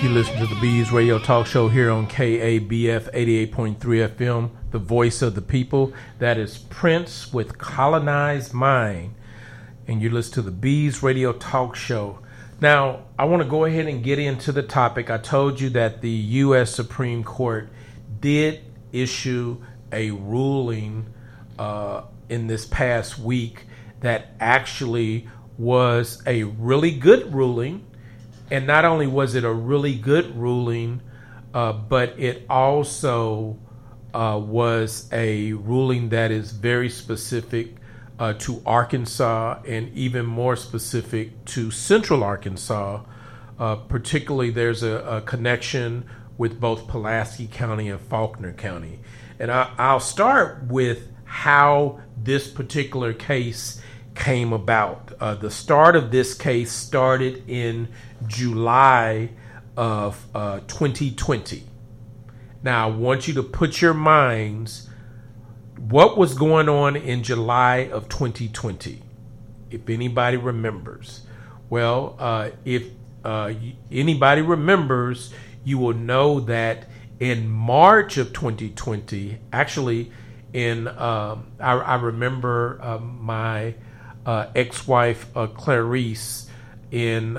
You listen to the Bees Radio Talk Show here on KABF 88.3 FM, the voice of the people. That is Prince with Colonized Mind. And you listen to the Bees Radio Talk Show. Now, I want to go ahead and get into the topic. I told you that the U.S. Supreme Court did issue a ruling in this past week that actually was a really good ruling. And not only was it a really good ruling, but it also was a ruling that is very specific to Arkansas and even more specific to Central Arkansas. Particularly, there's a connection with both Pulaski County and Faulkner County. And I'll start with how this particular case came about. The start of this case started in July of 2020. Now, I want you to put your minds, what was going on in July of 2020, if anybody remembers. Well, if anybody remembers, you will know that in March of 2020, actually, I remember my ex-wife Clarice it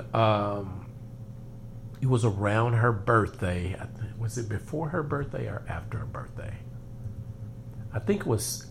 was around her birthday. Was it before her birthday or after her birthday? I think it was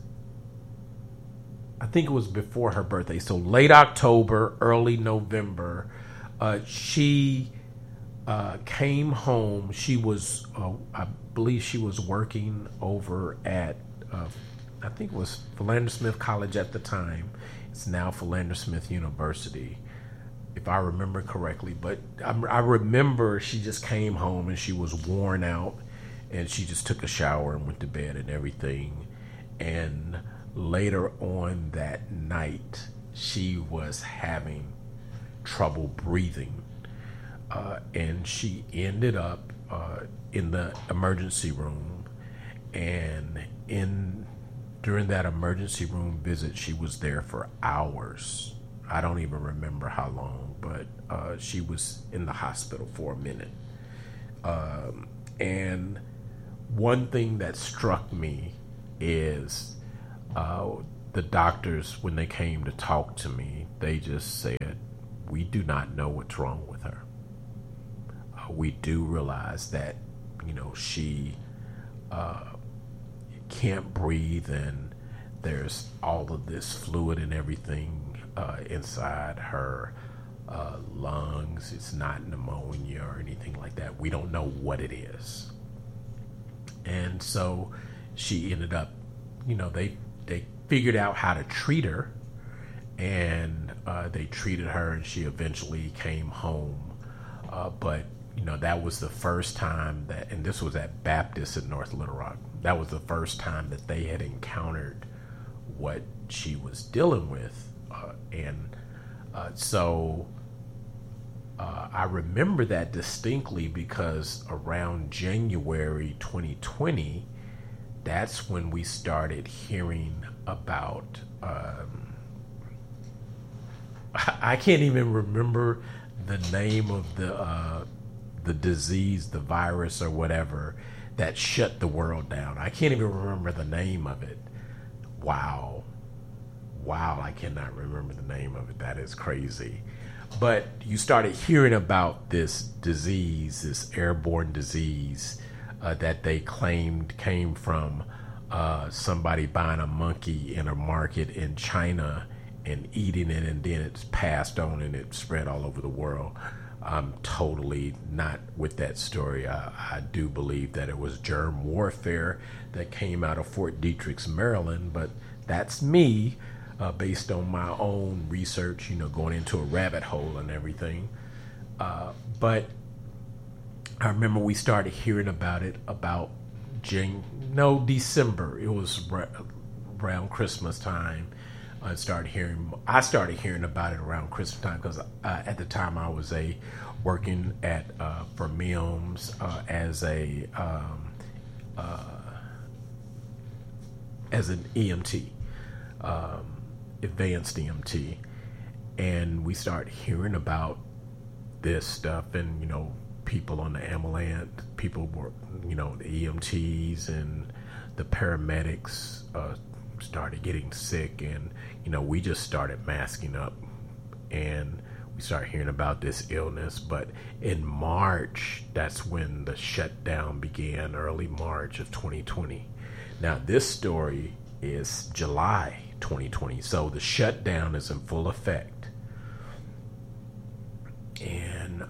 before her birthday. So late October, early November, she came home. She was, I believe, she was working over at I think it was Philander Smith College at the time. It's now Philander Smith University, if I remember correctly. But I remember she just came home and she was worn out, and she just took a shower and went to bed and everything. And later on that night, she was having trouble breathing, and she ended up in the emergency room. And during that emergency room visit, she was there for hours. I don't even remember how long, but she was in the hospital for a minute. And one thing that struck me is the doctors, when they came to talk to me, they just said, "We do not know what's wrong with her. We do realize that, she can't breathe, and there's all of this fluid and everything inside her lungs. It's not pneumonia or anything like that. We don't know what it is." And so she ended up, they figured out how to treat her, and they treated her, and she eventually came home. But that was the first time and this was at Baptist in North Little Rock. That was the first time that they had encountered what she was dealing with. So I remember that distinctly, because around January 2020, that's when we started hearing about, I can't even remember the name of the disease, the virus or whatever, that shut the world down. I can't even remember the name of it. Wow, I cannot remember the name of it. That is crazy. But you started hearing about this disease, this airborne disease that they claimed came from somebody buying a monkey in a market in China and eating it, and then it's passed on and it spread all over the world. I'm totally not with that story. I do believe that it was germ warfare that came out of Fort Detrick, Maryland, but that's me, based on my own research, going into a rabbit hole and everything. But I remember we started hearing about it about December. It was around Christmas time. I started hearing about it around Christmas time, because at the time I was working for MIMS as an EMT, advanced EMT, and we started hearing about this stuff, and people on the ambulance. People were, the EMTs and the paramedics started getting sick, and we just started masking up, and we started hearing about this illness. But in March, that's when the shutdown began, early March of 2020. Now, this story is July 2020, so the shutdown is in full effect. And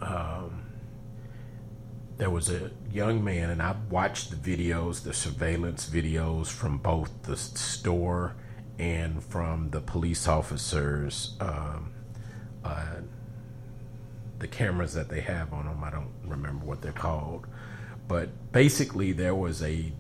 there was a young man, and I watched the videos, the surveillance videos from both the store and from the police officers, the cameras that they have on them. I don't remember what they're called, but basically there was a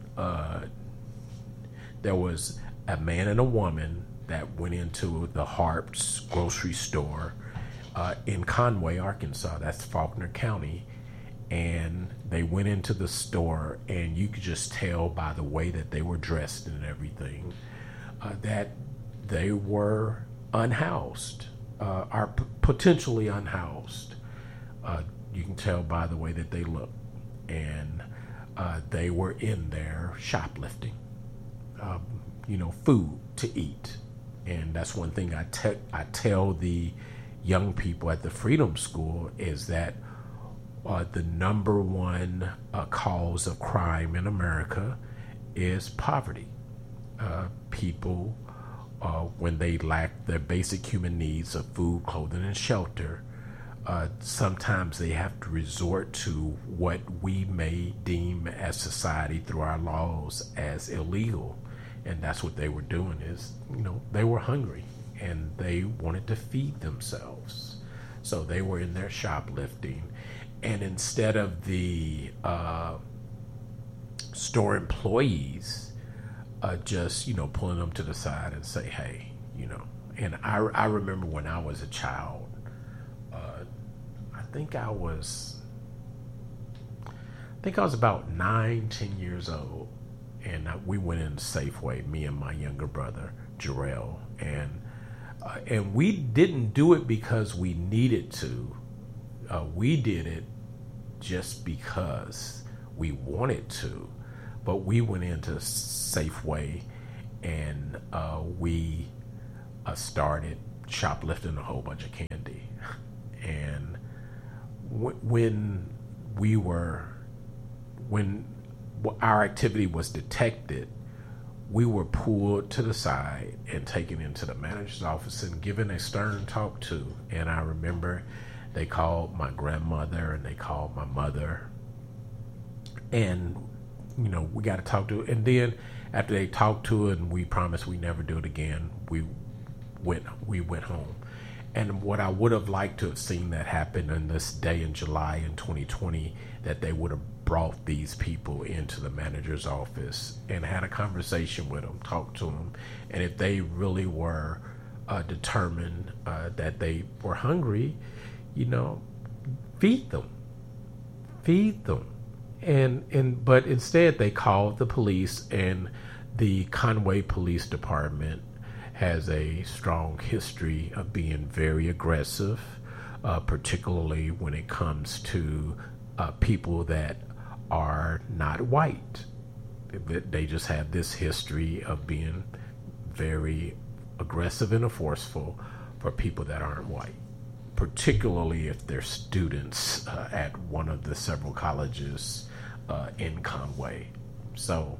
man and a woman that went into the Harps grocery store in Conway, Arkansas. That's Faulkner County. And they went into the store, and you could just tell by the way that they were dressed and everything that they were unhoused, are potentially unhoused. You can tell by the way that they look. And they were in there shoplifting, food to eat. And that's one thing I tell the young people at the Freedom School is that the number one cause of crime in America is poverty. People, when they lack their basic human needs of food, clothing, and shelter, sometimes they have to resort to what we may deem as society through our laws as illegal. And that's what they were doing is, they were hungry and they wanted to feed themselves. So they were in there shoplifting. And instead of the store employees just, pulling them to the side and say, hey, and I remember when I was a child, I think I was about 9-10 years old, and we went in Safeway, me and my younger brother, Jarrell, and we didn't do it because we needed to. We did it just because we wanted to, but we went into Safeway and we started shoplifting a whole bunch of candy. And when our activity was detected, we were pulled to the side and taken into the manager's office and given a stern talk to. And I remember they called my grandmother and they called my mother, and we got to talk to her. And then after they talked to her and we promised we never do it again, we went home. And what I would have liked to have seen that happen on this day in July in 2020, that they would have brought these people into the manager's office and had a conversation with them, talked to them, and if they really were determined that they were hungry, feed them. But instead they called the police, and the Conway Police Department has a strong history of being very aggressive, particularly when it comes to people that are not white. They just have this history of being very aggressive and forceful for people that aren't white, particularly if they're students at one of the several colleges in Conway. So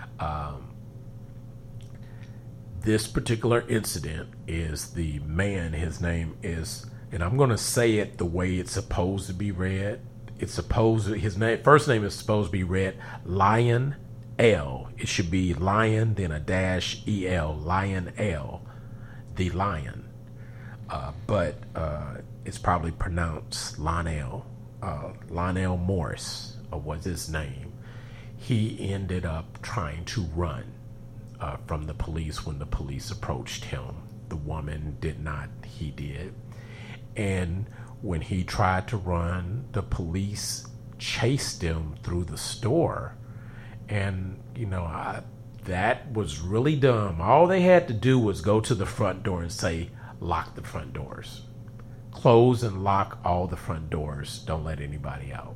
this particular incident is the man, his name is, and I'm going to say it the way it's supposed to be read. First name is supposed to be read Lion L. It should be Lion, then a dash EL, Lion L, the Lion. But it's probably pronounced Lionel. Lionel Morris was his name. He ended up trying to run from the police when the police approached him. The woman did not, he did. And when he tried to run, the police chased him through the store. And, that was really dumb. All they had to do was go to the front door and say, lock the front doors. Close and lock all the front doors. Don't let anybody out.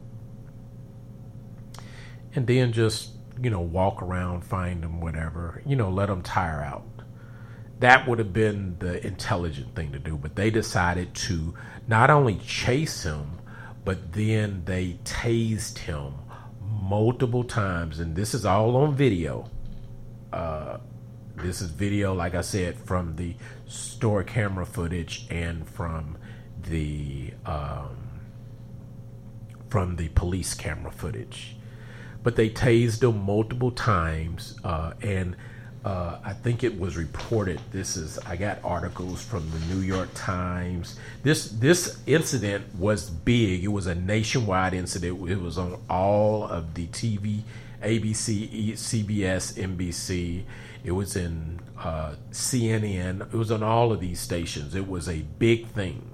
And then just, walk around, find them, whatever. Let them tire out. That would have been the intelligent thing to do. But they decided to not only chase him, but then they tased him multiple times. And this is all on video. This is video, like I said, from the store camera footage and from the police camera footage. But they tased him multiple times, and I think it was reported. I got articles from the New York Times. This incident was big. It was a nationwide incident. It was on all of the TV, ABC, CBS, NBC. It was in CNN. It was on all of these stations. It was a big thing.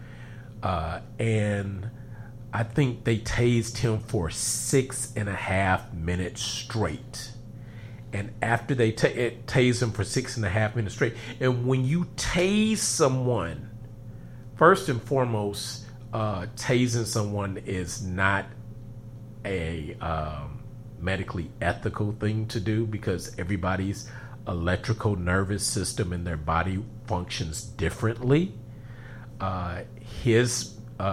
And I think they tased him for 6.5 minutes straight. And after they tased him for 6.5 minutes straight, and when you tase someone, first and foremost, tasing someone is not a medically ethical thing to do, because everybody's electrical nervous system in their body functions differently. His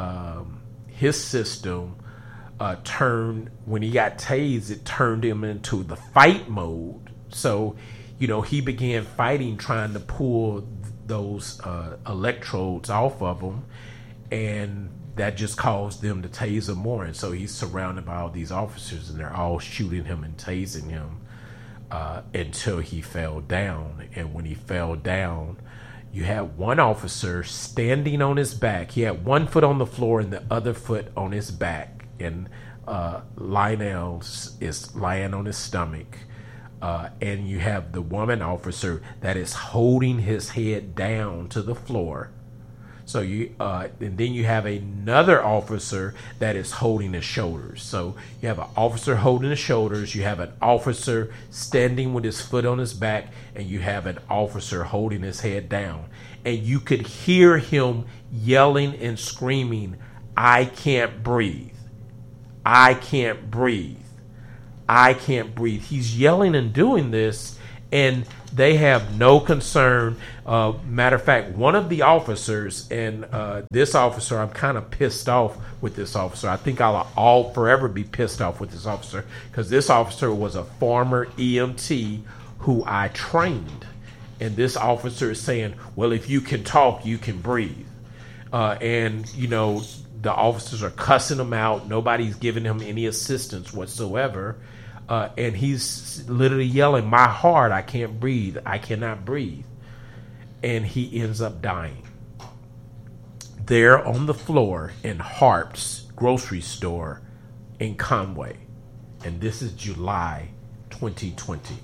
system turned, when he got tased, it turned him into the fight mode. So, he began fighting, trying to pull those electrodes off of him, and that just caused them to tase him more. And so he's surrounded by all these officers, and they're all shooting him and tasing him until he fell down. And when he fell down, you had one officer standing on his back. He had one foot on the floor and the other foot on his back. And Lionel is lying on his stomach. And you have the woman officer that is holding his head down to the floor. So and then you have another officer that is holding his shoulders. So you have an officer holding his shoulders, you have an officer standing with his foot on his back, and you have an officer holding his head down. And you could hear him yelling and screaming, "I can't breathe. I can't breathe. I can't breathe." He's yelling and doing this, and they have no concern. Matter of fact, one of the officers, and this officer, I'm kind of pissed off with this officer. I think I'll forever be pissed off with this officer, because this officer was a former EMT who I trained. And this officer is saying, well, if you can talk, you can breathe. And, the officers are cussing him out. Nobody's giving him any assistance whatsoever. And he's literally yelling, "My heart, I can't breathe. I cannot breathe." And he ends up dying there on the floor in Harp's grocery store in Conway. And this is July 2020.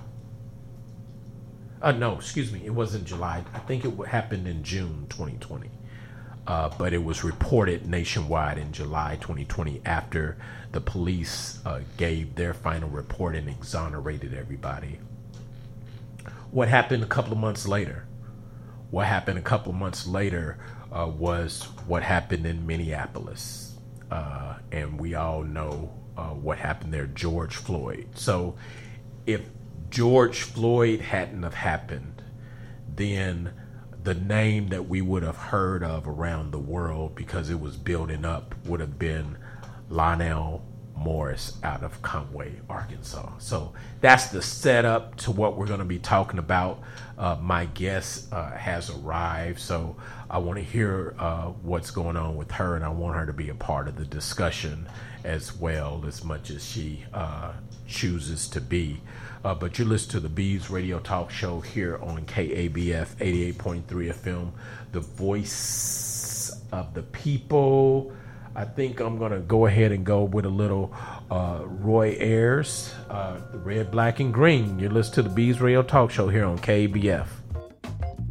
No, excuse me. It wasn't July. I think it happened in June 2020. But it was reported nationwide in July 2020 after the police gave their final report and exonerated everybody. What happened a couple of months later? What happened a couple of months later was what happened in Minneapolis. And we all know what happened there, George Floyd. So if George Floyd hadn't have happened, then the name that we would have heard of around the world, because it was building up, would have been Lionel Morris out of Conway, Arkansas. So that's the setup to what we're going to be talking about. My guest has arrived, so I want to hear what's going on with her, and I want her to be a part of the discussion as well, as much as she chooses to be. But you listen to the Bees Radio Talk Show here on KABF 88.3 FM, the voice of the people. I think I'm going to go ahead and go with a little Roy Ayers, Red, Black, and Green. You listen to the Bees Radio Talk Show here on KABF.